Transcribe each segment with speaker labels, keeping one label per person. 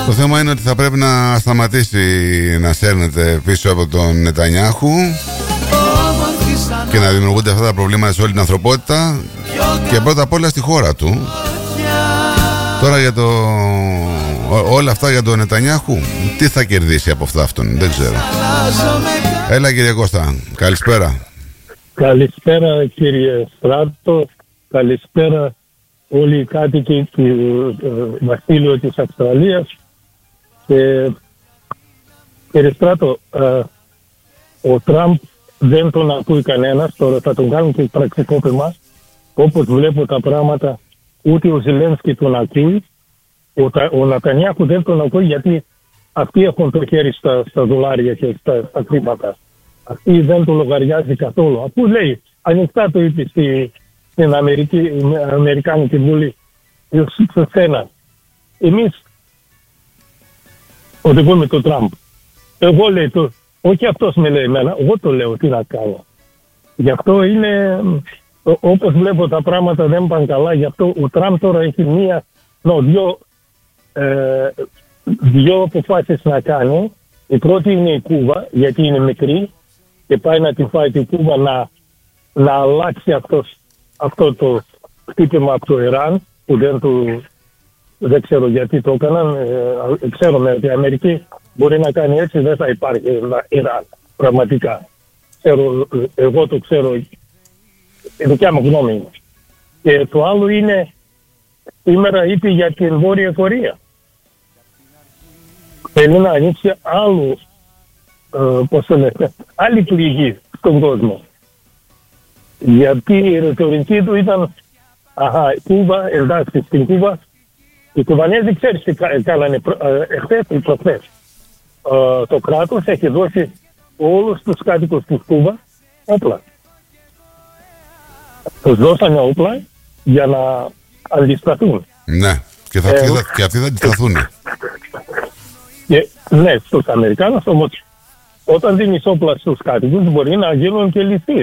Speaker 1: Το θέμα είναι ότι θα πρέπει να σταματήσει να σέρνεται πίσω από τον Νετανιάχου και να δημιουργούνται αυτά τα προβλήματα σε όλη την ανθρωπότητα και πρώτα απ' όλα στη χώρα του. Τώρα για όλα αυτά για τον Νετανιάχου, τι θα κερδίσει από αυτά αυτόν, δεν ξέρω. Έλα κύριε Κώστα, καλησπέρα.
Speaker 2: Καλησπέρα κύριε Στράτο, καλησπέρα όλοι οι κάτοικοι του βασίλειου της Αυστραλίας. Κύριε Στράτο, ο Τραμπ δεν τον ακούει κανένας, τώρα θα τον κάνουν και πραξικόπημα. Όπως βλέπω τα πράγματα, ούτε ο Ζελένσκι τον ακούει, ο Νετανιάχου δεν τον ακούει, γιατί αυτοί έχουν το χέρι στα δολάρια και στα χρήματα. Αυτή δεν το λογαριάζει καθόλου. Αφού λέει, ανοιχτά το είπε στην Αμερικάνικη Βουλή, σε σένα. Εμείς οδηγούμε τον Τραμπ. Εγώ λέει, όχι αυτός με λέει εμένα, εγώ το λέω, τι να κάνω. Γι' αυτό είναι, όπως βλέπω τα πράγματα δεν πάνε καλά, γι' αυτό ο Τραμπ τώρα έχει δύο αποφάσεις να κάνει. Η πρώτη είναι η Κούβα, γιατί είναι μικρή και πάει να την φάει την Κούβα να αλλάξει αυτό το χτύπημα από το Ιράν, που δεν ξέρω γιατί το έκαναν. Ξέρουμε ότι η Αμερική μπορεί να κάνει έτσι, δεν θα υπάρχει Ιράν πραγματικά. Εγώ το ξέρω, η δικιά μου γνώμη είναι. Και το άλλο είναι, σήμερα είπε για την Βόρεια Κορέα. Θέλει να ανοίξει άλλη πληγή στον κόσμο. Γιατί η ρητορική του ήταν Κούβα, εντάξει, στην Κούβα οι Κουβανέζοι ξέρεις τι κάνανε εχθές ή προχθές. Το κράτος έχει δώσει όλους τους κάτοικους της Κούβα όπλα. Τους δώσανε όπλα για να αντισταθούν.
Speaker 1: Ναι, και αυτοί θα αντισταθούν.
Speaker 2: Ναι, στους Αμερικάνους όμως, όταν δίνεις όπλα στους κάτοικους μπορεί να γίνουν και ληστείες.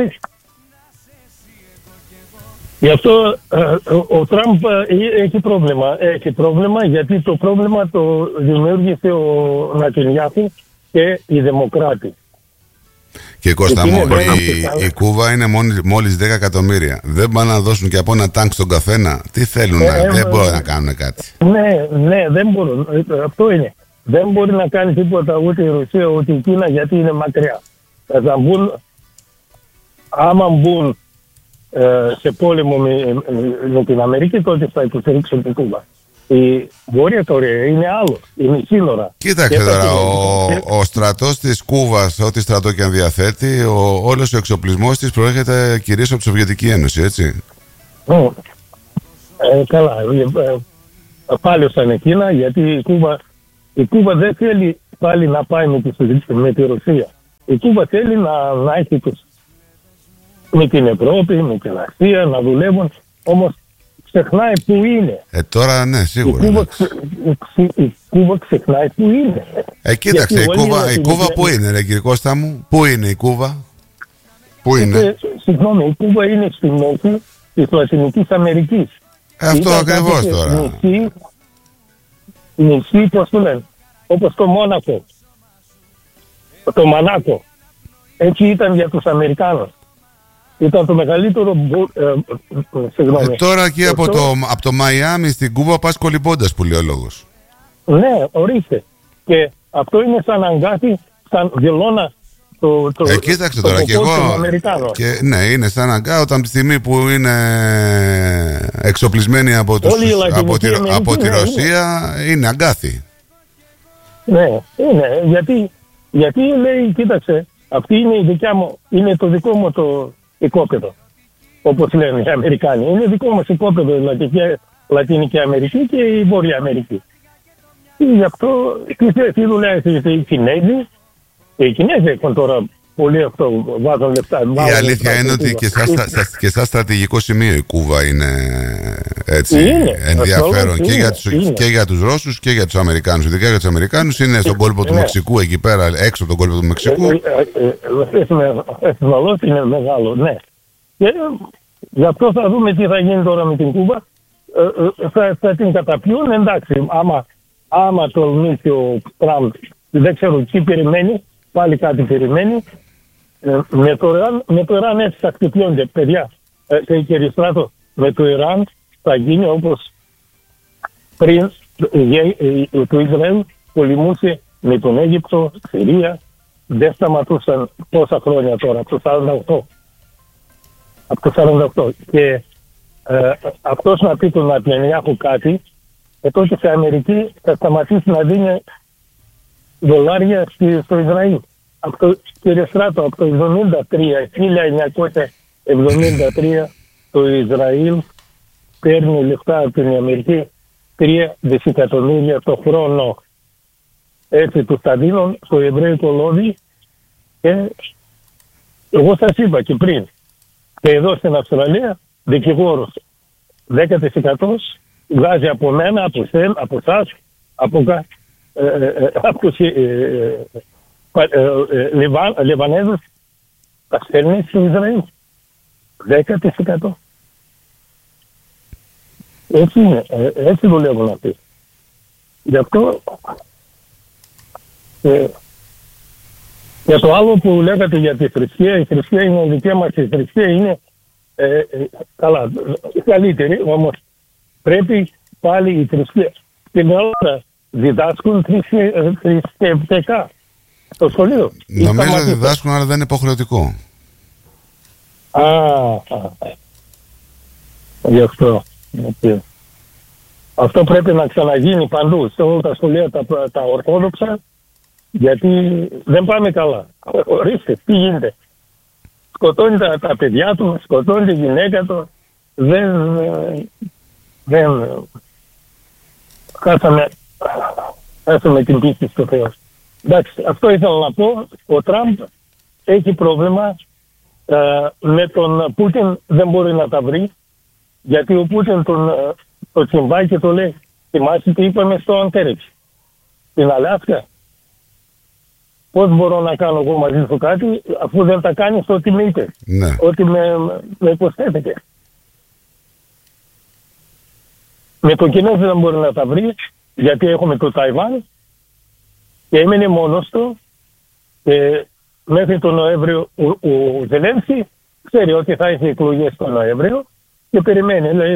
Speaker 2: Γι' αυτό ο Τραμπ έχει πρόβλημα γιατί το πρόβλημα το δημιούργησε ο Νετανιάχου και οι Δημοκράτες.
Speaker 1: Και Κώστα μου, η Κούβα είναι μόλις 10 εκατομμύρια. Δεν πάνε να δώσουν και από ένα τάγκ στον καθένα. Τι θέλουν, δεν μπορούν να κάνουν κάτι.
Speaker 2: Ναι, δεν μπορούν. Αυτό είναι. Δεν μπορεί να κάνει τίποτα ούτε η Ρωσία ούτε η Κίνα γιατί είναι μακριά. Άμα μπουν σε πόλεμο με την Αμερική, τότε θα υποστηρίξουν την Κούβα. Η Βόρεια Κορέα είναι άλλο, είναι σύνορα.
Speaker 1: Κοίταξε τώρα, ο στρατός της Κούβας, ό,τι στρατό και αν διαθέτει, όλος ο εξοπλισμός της προέρχεται κυρίως από τη Σοβιετική Ένωση, έτσι.
Speaker 2: Καλά, πάλι σαν εκείνα, γιατί η Κούβα δεν θέλει πάλι να πάει με τη Ρωσία. Η Κούβα θέλει να έχει με την Ευρώπη, με την Ασία, να δουλεύουν, όμως ξεχνάει που είναι.
Speaker 1: Τώρα ναι, σίγουρα.
Speaker 2: Η Κούβα ξεχνάει που είναι.
Speaker 1: Κοίταξε, η Κούβα πού είναι, ρε κύριε Κώστα μου, πού είναι η Κούβα, πού είναι.
Speaker 2: Συγγνώμη, η Κούβα είναι στη μέση της Λατινικής Αμερικής.
Speaker 1: Αυτό ακριβώς τώρα.
Speaker 2: Νησί, πώς το λένε, όπως το Μόνακο, το Μανάκο. Έτσι ήταν για τους Αμερικάνους. Ήταν το μεγαλύτερο.
Speaker 1: Τώρα εκεί από το Μαϊάμι στην Κούβα πας κολυμπώντας που λέει ο λόγος.
Speaker 2: Ναι, ορίστε. Και αυτό είναι σαν αγκάθι, σαν βελόνα.
Speaker 1: Κοίταξε τώρα και εγώ. Ναι, είναι σαν αγκά όταν τη στιγμή που είναι εξοπλισμένοι από τη Ρωσία είναι αγκάθι.
Speaker 2: Ναι, είναι. Γιατί λέει, κοίταξε, αυτή είναι η δικιά μου, είναι το δικό μου το οικόπεδο, όπως λένε οι Αμερικάνοι. Είναι δικό μας οικόπεδο η Λατινική Αμερική και η Βόρεια Αμερική. Και γι' αυτό τι δουλεύει οι Κινέζοι. Οι Κινέζοι έχουν τώρα πολύ αυτό, βάζουν λεφτά.
Speaker 1: Η αλήθεια είναι ότι και σαν στρατηγικό σημείο η Κούβα είναι έτσι ενδιαφέρον και για τους Ρώσους και για τους Αμερικάνους. Ειδικά για τους Αμερικάνους είναι στον κόλπο του Μεξικού, εκεί πέρα έξω από τον κόλπο του Μεξικού.
Speaker 2: Εθνολός είναι μεγάλο, ναι. Και γι' αυτό θα δούμε τι θα γίνει τώρα με την Κούβα. Θα την καταπιούν, εντάξει, άμα άμα τολμήσει ο Τραμπ, δεν ξέρω τι περιμένει, πάλι κάτι περιμένει, με το Ιράν έτσι θα χτυπιόνται, παιδιά. Κύριε Στράτο, με το Ιράν θα γίνει όπως πριν το Ισραήλ πολεμούσε με τον Αίγυπτο, Συρία, δεν σταματούσαν πόσα χρόνια τώρα, από το 48. Και αυτός να πει τον Νετανιάχου κάτι, τότε σε Αμερική θα σταματήσει να δίνει δολάρια στο Ισραήλ. Κύριε Στράτο, από το 1973 το Ισραήλ παίρνει λεφτά από την Αμερική 3 δισεκατομμύρια το χρόνο. Έτσι τους τα δίνουν στο εβραϊκό λόμπι και εγώ σας είπα και πριν και εδώ στην Αυστραλία δικηγόρος 10% βγάζει από μένα, από εσάς, από τους Λιβανέζους τα στέλνει στο Ισραήλ 10%. Έτσι είναι, έτσι δουλεύουν αυτοί. Γι' αυτό για το άλλο που λέγατε για τη θρησκεία, η θρησκεία είναι δική μας, η θρησκεία είναι καλά, καλύτερη, όμως πρέπει πάλι η θρησκεία. Στην Ελλάδα διδάσκουν θρησκευτικά στο σχολείο.
Speaker 1: Νομίζω διδάσκουν, αλλά δεν είναι υποχρεωτικό.
Speaker 2: Γι' αυτό. Αυτό πρέπει να ξαναγίνει παντού, σε όλα τα σχολεία τα ορθόδοξα, γιατί δεν πάμε καλά. Ορίστε, τι γίνεται. Σκοτώνει τα παιδιά του, σκοτώνει τη γυναίκα του. Δεν χάσαμε την πίστη στο Θεό. Εντάξει, αυτό ήθελα να πω. Ο Τραμπ έχει πρόβλημα με τον Πούτιν, δεν μπορεί να τα βρει, γιατί ο Πούτιν το συμβάει και το λέει. Θυμάσαι τι είπαμε στο Αντέρεξ, στην Αλάσκα. Πώς μπορώ να κάνω εγώ μαζί σου κάτι, αφού δεν τα κάνεις ό,τι με είπες,
Speaker 1: ναι.
Speaker 2: Ό,τι με υποσχέθηκε. Με το Κινέζο δεν μπορεί να τα βρει, γιατί έχουμε το Ταϊβάν και έμεινε μόνος του και μέχρι τον Νοέμβριο ο Ζελένσκι ξέρει ότι θα έχει εκλογές τον Νοέμβριο και περιμένει, λέει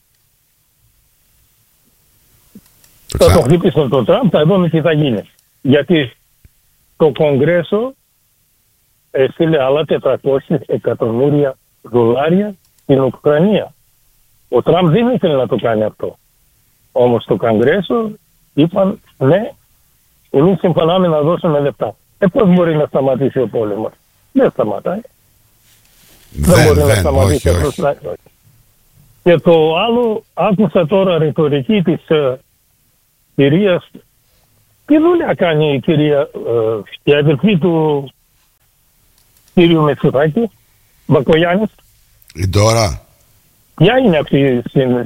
Speaker 2: θα το χτύπησαν τον Τραμπ, θα δούμε τι θα γίνει. Γιατί το Κογκρέσο έστειλε άλλα 400 εκατομμύρια δολάρια στην Ουκρανία. Ο Τραμπ δεν ήθελε να το κάνει αυτό. Όμως το Κογκρέσο είπαν ναι, εμείς συμφωνάμε να δώσουμε λεφτά. Πώς μπορεί να σταματήσει ο πόλεμος? Δεν σταματάει. Δεν μπορεί να σταματήσει αυτός. Και το άλλο, άκουσα τώρα ρητορική της κυρίας. Τι δουλειά κάνει η κυρία, η αδελφή του κύριου Μητσοτάκη, Μπακογιάννης?
Speaker 1: Η Ντόρα.
Speaker 2: Ποια είναι αυτή,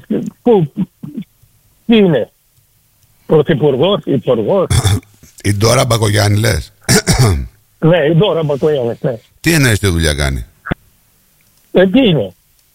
Speaker 2: τι είναι, πρωθυπουργός, υπουργός?
Speaker 1: Η Ντόρα Μπακογιάννη λες?
Speaker 2: Ναι, η Ντόρα Μπακογιάννης, ναι.
Speaker 1: Τι εννοείς τι δουλειά κάνει?
Speaker 2: Τι είναι?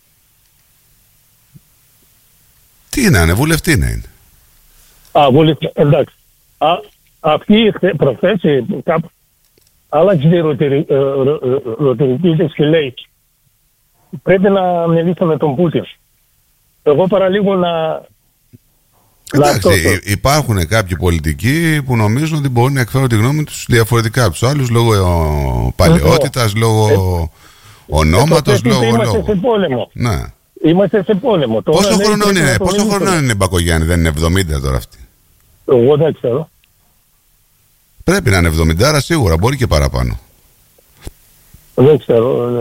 Speaker 1: Τι να είναι, βουλευτή να είναι.
Speaker 2: Βουλευτή, εντάξει. Αυτή προχθές κάπου άλλαξε τη ροτερική της και λέει πρέπει να μιλήσω με τον Πούτιν. Εγώ παραλίγο να...
Speaker 1: Εντάξει, υπάρχουν κάποιοι πολιτικοί που νομίζουν ότι μπορούν να εκφέρουν τη γνώμη τους διαφορετικά από τους άλλους λόγω παλαιότητας, λόγω ονόματος, λόγω...
Speaker 2: Είμαστε σε πόλεμο.
Speaker 1: Ναι.
Speaker 2: Είμαστε σε πόλεμο.
Speaker 1: Πόσο χρονών είναι η Μπακογιάννη, δεν είναι 70 τώρα αυτή?
Speaker 2: Εγώ δεν ξέρω.
Speaker 1: Πρέπει να είναι 70, άρα σίγουρα, μπορεί και παραπάνω.
Speaker 2: Δεν ξέρω.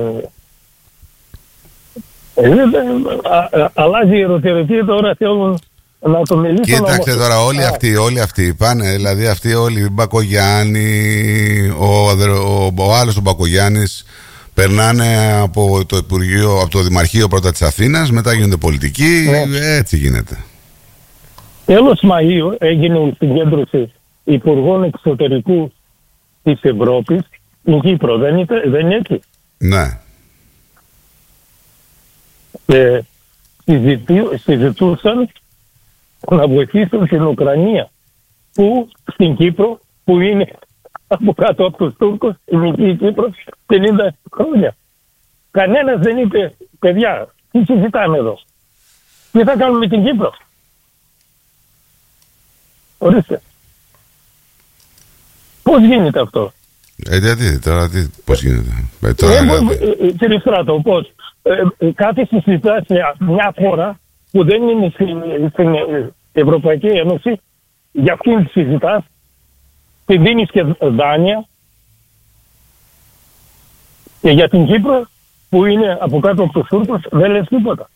Speaker 2: Αλλάζει η ερωτερική, τώρα θέλουν να το μιλήσουν.
Speaker 1: Κοίταξε τώρα, όλοι αυτοί πάνε, δηλαδή αυτοί όλοι, η Μπακογιάννη, ο άλλος ο Μπακογιάννης, περνάνε από το Υπουργείο, από το Δημαρχείο πρώτα της Αθήνας, μετά γίνονται πολιτικοί, έτσι γίνεται.
Speaker 2: Τέλος Μαΐου έγινε η συγκέντρωση Υπουργών Εξωτερικού της Ευρώπης στην Κύπρο, δεν είναι έτσι?
Speaker 1: Ναι.
Speaker 2: Και συζητούσαν να βοηθήσουν την Ουκρανία. που στην Κύπρο, που είναι από κάτω από τους Τούρκους, η μικρή Κύπρος, 50 χρόνια. Κανένας δεν είπε, παιδιά, τι συζητάμε εδώ. Τι θα κάνουμε με την Κύπρο. Ορίστε. Πώς γίνεται αυτό.
Speaker 1: Γιατί, τώρα πώς γίνεται.
Speaker 2: Κύριε Στράτο, πώς. Κάτι συζητάς μια χώρα που δεν είναι στην Ευρωπαϊκή Ένωση, για αυτήν τη συζητάς, τη δίνεις και δάνεια, και για την Κύπρο που είναι από κάτω από τους Τούρκους δεν λες τίποτα.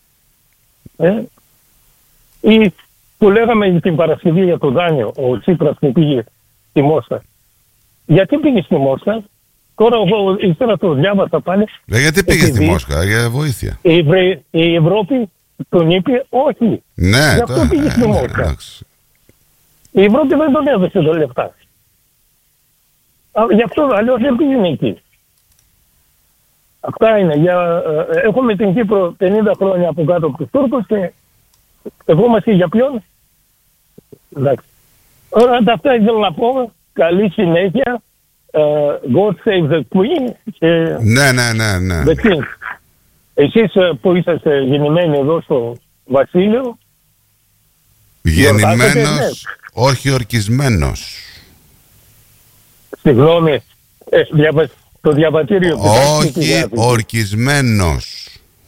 Speaker 2: Ή που λέγαμε την Παρασκευή για το δάνειο, ο Τσίπρας που πήγε στη Μόσχα. Γιατί πήγε στη Μόσχα? Τώρα ύστερα το διάβασα πάλι.
Speaker 1: Γιατί πήγε στη Μόσχα, για βοήθεια.
Speaker 2: Η Ευρώπη τον είπε όχι.
Speaker 1: Ναι,
Speaker 2: γι' αυτό πήγε στη Μόσχα. Η Ευρώπη δεν τον έδωσε το λεφτά. Γι' αυτό αλλιώς δεν πήγαινε εκεί. Αυτά είναι. Έχουμε την Κύπρο 50 χρόνια από κάτω από τους Τούρκους και εγώ είμαστε για ποιον. Εντάξει. Όλα αυτά ήθελα να πω. Καλή συνέχεια. God save the Queen.
Speaker 1: Ναι.
Speaker 2: The King. Εσείς που είσαστε γεννημένοι εδώ στο Βασίλειο.
Speaker 1: Γεννημένος, όχι ορκισμένος.
Speaker 2: Συγγνώμη, το διαβατήριο.
Speaker 1: Όχι ορκισμένος.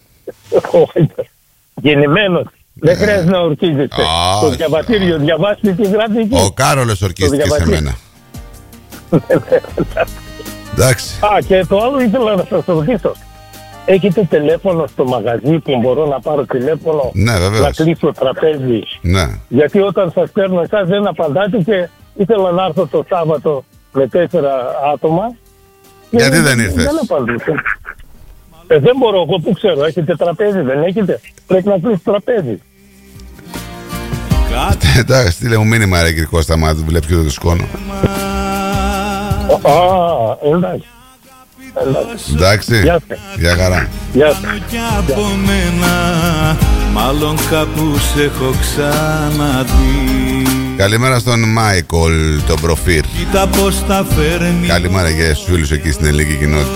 Speaker 2: Γεννημένος. Δεν χρειάζεται να ορκίζεστε. Το διαβατήριο, διαβάστε τι γράφει εκεί.
Speaker 1: Ο Κάρολος ορκίστηκε σε μένα. Εντάξει.
Speaker 2: Και το άλλο ήθελα να σας ρωτήσω. Έχετε τηλέφωνο στο μαγαζί που μπορώ να πάρω τηλέφωνο?
Speaker 1: Ναι, βεβαίως.
Speaker 2: Να κλείσω τραπέζι?
Speaker 1: Ναι.
Speaker 2: Γιατί όταν σας παίρνω εσάς δεν απαντάτε και ήθελα να έρθω το Σάββατο με 4 άτομα.
Speaker 1: Γιατί δεν ήρθες?
Speaker 2: Δεν απαντούσα. Δεν μπορώ, εγώ που ξέρω. Έχετε τραπέζι, δεν έχετε? Πρέπει να κλείσει τραπέζι.
Speaker 1: Εντάξει, στείλε μου μήνυμα ρε κύριε Κώστα, μα βλέπει και το σκόνο.
Speaker 2: Εντάξει.
Speaker 1: Εντάξει, για χαρά.
Speaker 2: Γεια σας.
Speaker 3: Μάλλον κάπου σε έχω ξαναδεί.
Speaker 1: Καλημέρα στον Μάικολ, τον προφήρ.
Speaker 3: Κοίτα πως τα φέρνει.
Speaker 1: Καλημέρα για στους φίλους εκεί στην ελληνική κοινότητα.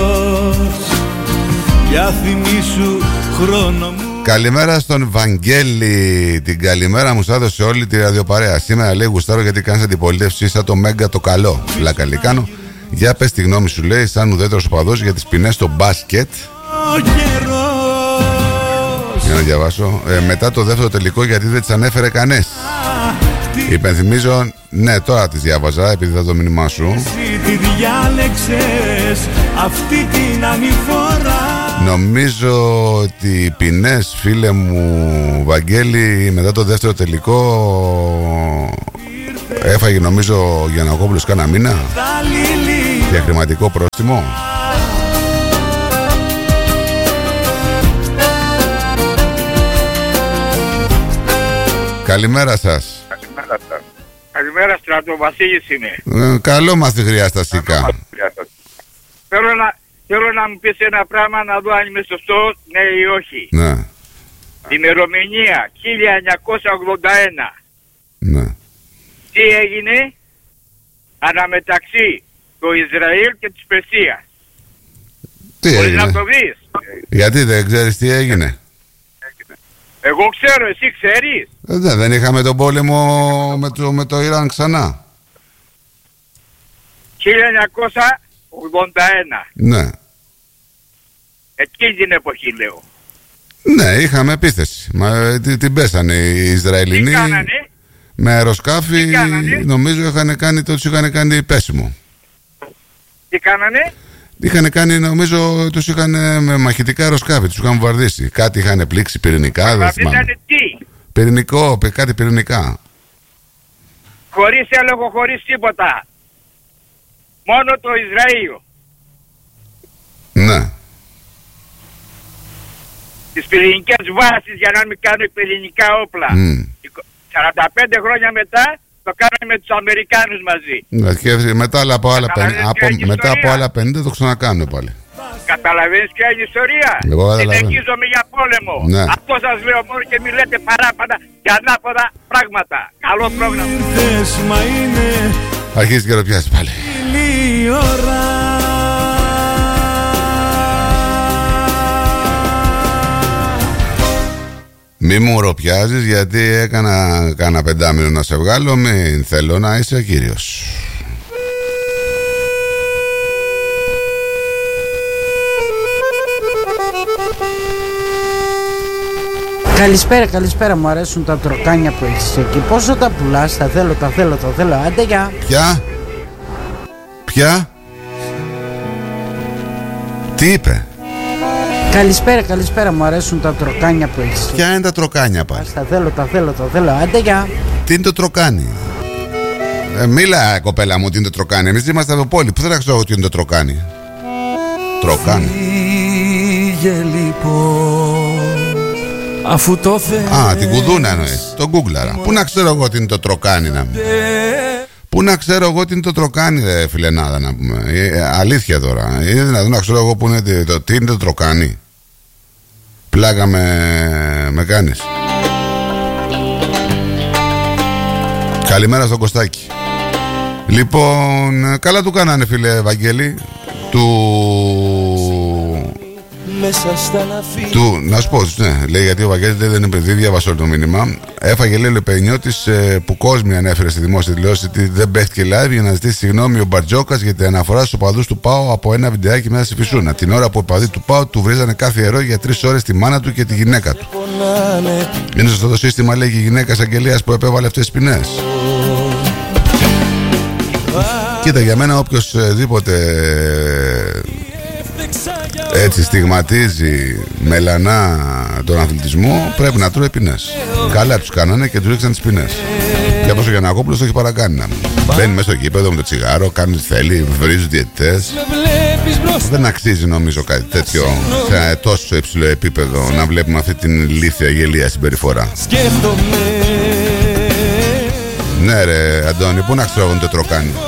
Speaker 3: Για θυμίσου χρόνο μου.
Speaker 1: Καλημέρα στον Βαγγέλη. Την καλημέρα μου έδωσε όλη τη ραδιοπαρέα. Σήμερα λέει γουστάρω γιατί κάνεις αντιπολίτευση σαν το Μέγκα το καλό. Λάκα κάνω. Για πες τη γνώμη σου, λέει, σαν ουδέτερος οπαδός για τις ποινές στο μπάσκετ. Για να διαβάσω. Μετά το δεύτερο τελικό, γιατί δεν τις ανέφερε κανές. Υπενθυμίζω, ναι, τώρα τις διάβαζα επειδή θα το μήνυμά σου.
Speaker 3: Εσύ τη διάλεξες αυτή την ανηφορά.
Speaker 1: Νομίζω ότι οι ποινές, φίλε μου Βαγγέλη, μετά το δεύτερο τελικό έφαγε νομίζω ο Γιαννακόπουλος κάνα μήνα για χρηματικό πρόστιμο. Καλημέρα σας.
Speaker 4: Καλημέρα Στράτο, Βασίλης είμαι.
Speaker 1: Καλό μας τη χρειαστασικά.
Speaker 4: Θέλω να μου πεις ένα πράγμα να δω αν είμαι σωστό, ναι ή όχι.
Speaker 1: Ναι.
Speaker 4: Ημερομηνία 1981.
Speaker 1: Ναι.
Speaker 4: Τι έγινε αναμεταξύ του Ισραήλ και της Περσίας?
Speaker 1: Τι
Speaker 4: Μπορείς
Speaker 1: έγινε?
Speaker 4: να το δεις?
Speaker 1: Γιατί δεν ξέρεις τι έγινε?
Speaker 4: Εγώ ξέρω, εσύ ξέρεις?
Speaker 1: Δεν είχαμε τον πόλεμο με το Ιράν ξανά.
Speaker 4: 1981.
Speaker 1: Ναι.
Speaker 4: Εκείνη την εποχή λέω.
Speaker 1: Ναι, είχαμε επίθεση. Την πέσανε οι Ισραηλινοί.
Speaker 4: Τι κάνανε?
Speaker 1: Με αεροσκάφη, νομίζω τους είχαν κάνει πέσιμο.
Speaker 4: Τι κάνανε?
Speaker 1: Είχαν κάνει, νομίζω, τους είχαν με μαχητικά αεροσκάφη, τους είχαν βομβαρδίσει. Κάτι είχαν πλήξει πυρηνικά, δεν θυμάμαι.
Speaker 4: Τι?
Speaker 1: Πυρηνικό, κάτι πυρηνικά.
Speaker 4: Χωρίς έλεγχο, χωρίς τίποτα. Μόνο το Ισραήλ.
Speaker 1: Ναι.
Speaker 4: Τις πυρηνικές βάσεις για να μην κάνουν πυρηνικά όπλα. 45 χρόνια μετά το κάναμε με τους Αμερικάνους μαζί.
Speaker 1: Ναι, και μετά από άλλα 50 το ξανακάνουν πάλι.
Speaker 4: Καταλαβαίνεις ποια είναι η ιστορία? Συνεχίζομαι για πόλεμο.
Speaker 1: Ναι.
Speaker 4: Αυτό σας λέω μόνο και μη λέτε παράπανα και ανάποδα πράγματα. Καλό πρόγραμμα.
Speaker 1: Αρχίζει και ρωτιάζει πάλι. Μη μου ροπιάζεις γιατί έκανα κάνα 5 μήνο να σε βγάλω. Μην θέλω να είσαι κύριος.
Speaker 5: Καλησπέρα, μου αρέσουν τα τροκάνια που έχεις εκεί. Πόσο τα πουλάς? Τα θέλω. Άντε γεια.
Speaker 1: Ποια? Τι είπε?
Speaker 5: Καλησπέρα, μου αρέσουν τα τροκάνια που έχεις.
Speaker 1: Ποια είναι τα τροκάνια πάλι?
Speaker 5: Τα θέλω. Άντε γεια.
Speaker 1: Τι είναι το τροκάνι? Μίλα κοπέλα μου, τι είναι το τροκάνι? Εμείς είμαστε από πόλη, πού θα ξέρω τι είναι το τροκάνι? Τροκάνι.
Speaker 3: Φύγε λοιπόν, αφού το θες.
Speaker 1: Α, την κουδούνα εννοείς, το γκούγκλαρα. Πού να ξέρω εγώ τι είναι το τροκάνι να πούμε? Πού να ξέρω εγώ τι είναι το τροκάνι, ρε φιλενάδα, να πούμε? Αλήθεια τώρα. Είναι δυνατόν να ξέρω εγώ που είναι τι είναι το τροκάνι? Πλάκα με κάνεις. Καλημέρα στον Κωστάκη. Λοιπόν, καλά του κάνανε φίλε Ευαγγέλη. Να σου πω, ναι, λέει γιατί ο Βαγγέλης δεν διάβασε όλο το μήνυμα. Έφαγε λέει ο Λεπενιώτης που κόσμοι ανέφερε στη δημόσια τηλεόραση ότι δεν παίχτηκε live για να ζητήσει συγγνώμη ο Μπαρτζόκας για την αναφορά στους οπαδούς του ΠΑΟ από ένα βιντεάκι μέσα στη Φυσούνα. Την ώρα που οι οπαδοί του ΠΑΟ του βρίζανε κάθε ιερό για 3 ώρες τη μάνα του και τη γυναίκα του. Είναι σωστό το σύστημα, λέει, και η γυναίκα εισαγγελίας που επέβαλε αυτές τις ποινές? Κοίτα, για μένα οποιοσδήποτε έτσι στιγματίζει μελανά τον αθλητισμό πρέπει να τρώει ποινές. Καλά τους κάνανε και τους ρίξαν τις ποινές. Και όπως ο Γιαννακόπουλος το έχει παρακάνει. Μπαίνει μέσα στο γήπεδο με το τσιγάρο, κάνει τι θέλει, βρίζει διαιτητές. Δεν αξίζει νομίζω κάτι τέτοιο σε τόσο υψηλό επίπεδο να βλέπουμε αυτή την ηλίθια γελία συμπεριφορά. Ναι ρε Αντώνη, πού να ξέρω εγώ το τροκάνι?